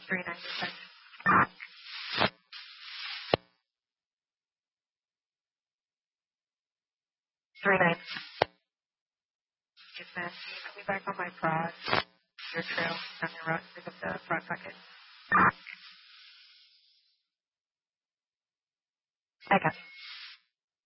39%. 39. Yes, ma'am. Can you put me back on my prod? Your trail on your route. Pick up the front bucket. I got you.